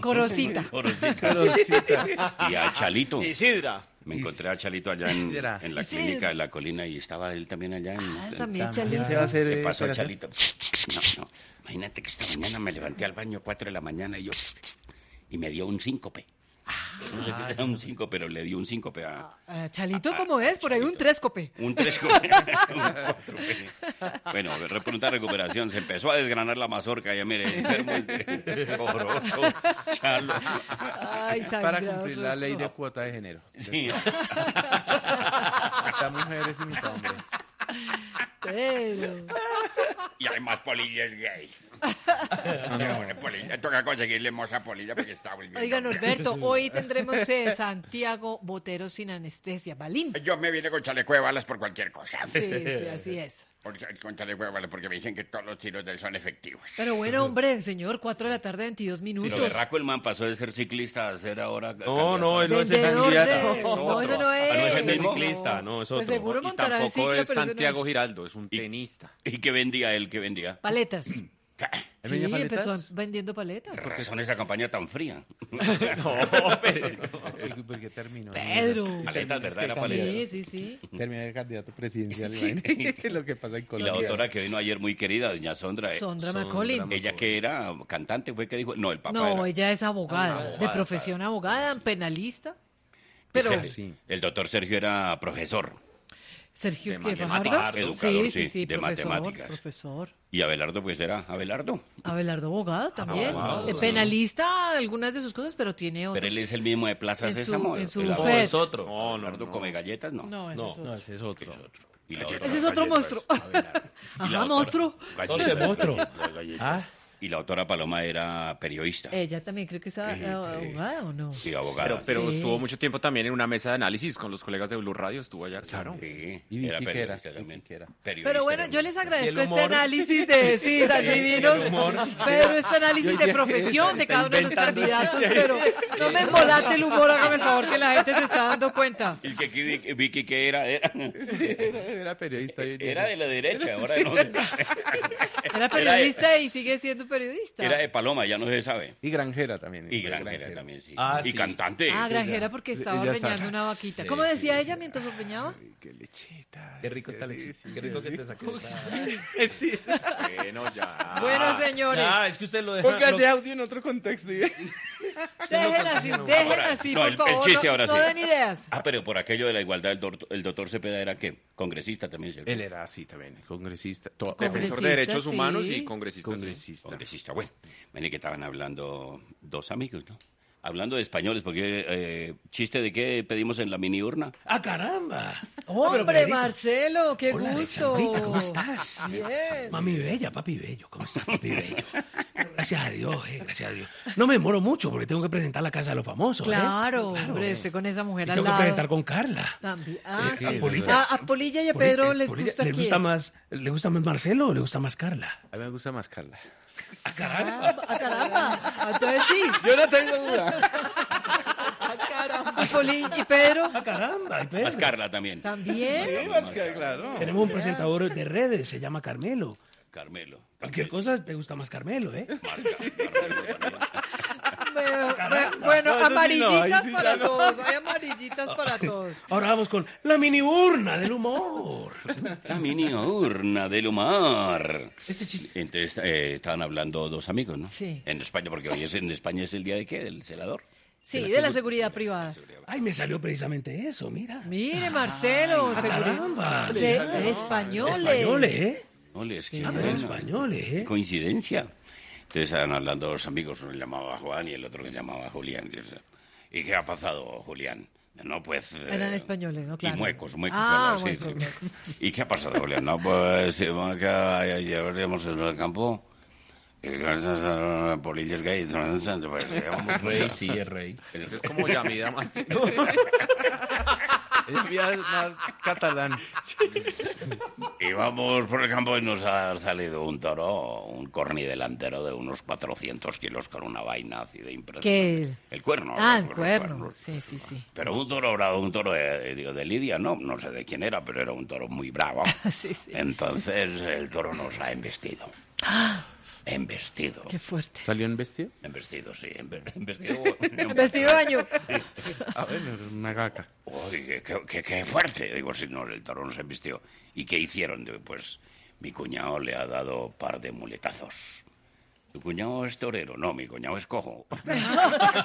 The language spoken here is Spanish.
Corosita. Y a Chalito. Isidra. Me encontré a Chalito allá en la clínica de la colina y estaba él también allá. También Chalito. se va a hacer ¿Qué pasó, operación? Chalito? No. Imagínate que esta mañana me levanté al baño a 4 de la mañana y me dio un síncope. No sé qué era un síncope, pero le dio un síncope a... Chalito, ¿cómo es? Por ahí un tréscope. Un 3-cope. Un 4-cope. Bueno, de pronta recuperación. Se empezó a desgranar la mazorca. Ya mire, enfermo y corocho, chalo. Ay, Para sangrado cumplir la rostro. ley de cuota de género. Sí. Mitad mujeres y mitad hombres. Pero... Y hay más polillas gay. Polilla. Toca conseguirle moza polilla porque está muy bien. Oiga, Norberto, hoy tendremos Santiago Botero sin anestesia. Balín. Yo me vine con chaleco de balas por cualquier cosa. Sí, así es. Con chaleco de balas porque me dicen que todos los tiros de él son efectivos. Pero bueno, hombre, señor, 4 de la tarde, 22 Sí, minutos. lo berraco el man pasó de ser ciclista a ser ahora... No, él no es Vendedor candidato. de... No, ese no es. Ah, no es el Es mismo. ciclista, no, es Pues otro. seguro Y montará en tampoco ciclo, es pero ese no Santiago es. Giraldo, es un tenista. ¿Y qué vendía él? ¿Qué vendía? Paletas. ¿Qué? ¿Él Sí, vendía paletas? empezó vendiendo paletas. ¿Qué razón esa campaña tan fría? ¿Por qué terminó? Pedro. Paletas, ¿verdad? Era paleta. Sí. Terminó de candidato presidencial. Sí. ¿Qué es lo que pasa en Y Colombia? la doctora que vino ayer muy querida, doña Sondra. Sondra McCollin. Ella que era cantante fue que dijo, no, el papá No, era. ella es abogada, de profesión abogada, penalista. Pero Sí. El doctor Sergio era profesor. Sergio, De ¿qué, matemáticas, Fajardo? educador, Sí, sí, de profesor, matemáticas. profesor. Y Abelardo pues era Abelardo. Abelardo abogado también. Abogado, sí. Penalista algunas de sus cosas, pero tiene otros. Pero él es el mismo de Plaza En su- Sésamo. en su El bufet. No, es otro. No, Abelardo come galletas, no. No, ese es otro. No, ese es otro. Y la otra- Ese es otro monstruo. Ajá, monstruo. Entonces, monstruo. Ah, Y la doctora Paloma era periodista. Ella también creo que es abogada o no. Sí, abogada. Pero Sí. estuvo mucho tiempo también en una mesa de análisis con los colegas de Blue Radio, estuvo allá. Claro. Sí, ¿Y Vicky qué era? periodista también. Vicky qué era? Periodista Pero bueno, era. yo les agradezco ¿Y el este humor? análisis de, sí, tan divinos, pero este análisis de profesión de está cada uno de los inventando candidatos, pero no me embolate el humor, hágame el favor que la gente se está dando cuenta. Y que aquí Vicky que era Era periodista. era de la derecha, ahora no. Era periodista y sigue siendo periodista. Era de Paloma, ya no se sabe. Y Granjera también. Y Granjera también, sí. Ah, y sí. cantante. Ah, Granjera porque estaba Ella está- ordeñando una vaquita. Sí, ¿Cómo decía sí, ella mientras ordeñaba? Qué lechita. Qué rico está leche. Qué rico que te saques. Bueno, ya. Bueno, señores, Es que usted lo deja. Póngase audio en otro contexto. dejen así, No, por el favor, chiste no, ahora no sí. den ideas. Ah, pero por aquello de la igualdad, el doctor Cepeda era ¿qué? Congresista también. ¿cierto? Él era así también, congresista. Defensor de derechos humanos y congresista. Congresista, bueno. Ven que estaban hablando dos amigos, ¿no? Hablando de españoles, porque chiste de qué pedimos en la mini urna. ¡Ah, caramba! Hombre, Marcelo, qué Hola, gusto. Alexandrita, ¿cómo estás? Bien. Mami bella, papi bello, ¿cómo estás, papi bello? Gracias a Dios, gracias a Dios. No me demoro mucho porque tengo que presentar la casa de los famosos. Claro, Claro, hombre, estoy con esa Y mujer al tengo que lado. presentar con Carla. También. Ah, sí. a Polilla. A Polilla y a Pedro les Polilla, gusta ¿le quién. ¿Le gusta más Marcelo o le gusta más Carla? A mí me gusta más Carla. ¡Ah, caramba! Ah, caramba. Entonces sí. Yo no tengo duda. Y y Pedro ¡Ah, caramba! Y Pedro. Más Carla también. también. Claro. Tenemos un presentador de redes, se llama Carmelo. Carmelo. Cualquier cosa te gusta más Carmelo, ¿eh? Carmelo también. Bueno, No, eso sí amarillitas no, ahí sí para ya no. todos. Hay amarillitas para todos. Ahora vamos con la mini urna del humor. La mini urna del humor. Este chiste. Entonces estaban hablando dos amigos, ¿no? Sí. En España, porque hoy en España es el día de qué, del celador. Sí, de la seguridad privada. Ay, me salió precisamente eso, mira. Mire, Marcelo, caramba. españoles. Españoles, ¿eh? No, es que Ah, pero españoles, ¿eh? coincidencia. Entonces estaban hablando dos amigos, uno se llamaba Juan y el otro se llamaba Julián. Entonces, ¿y qué ha pasado, Julián? No, pues... Eran españoles, ¿no? Claro. Y muecos. Ah, sí, muecos, sí. muecos. ¿Y qué ha pasado, Julián? No, pues ayer hemos en el campo y gracias a Polillas Gay, pues llevamos Rey, sí, es rey. Eso es como Yamida Máximo. Es más catalán. íbamos por el campo y nos ha salido un toro, un corni delantero de unos 400 kilos con una vaina así de impresionante. ¿Qué? El cuerno. Ah, los el cuerno. cuernos. Sí, sí, sí. Pero un toro bravo, un toro de Lidia, no sé de quién era, pero era un toro muy bravo. Sí, sí. Entonces el toro nos ha embestido. En vestido. Qué fuerte. ¿Salió en vestido? En vestido, sí. En vestido. El vestido de baño. A ver, una gaca. Uy, qué fuerte. Digo, si no, el toro no se vistió. ¿Y qué hicieron? Digo, pues mi cuñado le ha dado par de muletazos. ¿Tu cuñado es torero? No, mi cuñado es cojo.